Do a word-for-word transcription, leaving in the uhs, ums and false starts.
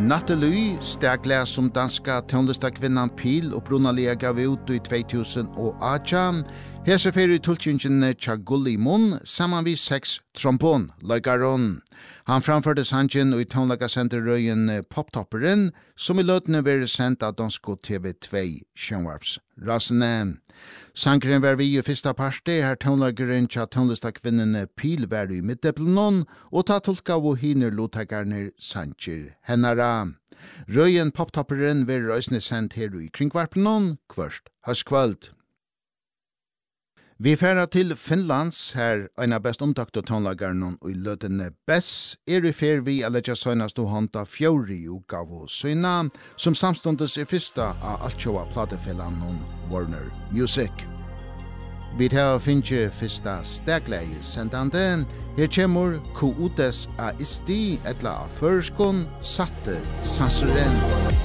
Nattely stegla som danska tonlistakvinnan Pil og Brunalia gav ut i två tusen åtta. Hese fyrir tulkingen tja Gulli Munn saman vi seks trombon løygaron. Han framførte sangen i tonlagasenterrøyen Poptopperen, som i løtene var sendt av dansko T V två Sjønvarps rasene. Sangren var vi i fyrsta parte, her tonlagaren tja tonlistakvinnen Pil var i middeplenon, og ta tolka og hiner lotagarner sanger hennara. Røyen Poptopperen var røysne sendt her i kringvarpenon, kvørst høstkvöld. Vi færa til Finlands, her en av best omtakta tonlagaren og i løtene Bess, er i fer vi a letja søgnast og hånda fjóri utgave søgna, som samstundes er fyrsta av altsjåa platefellan og Warner Music. Vi tar finnje fyrsta stegleie sendande, her kjemur Ko Udes a Isti, etla av førskon, satte sanseren.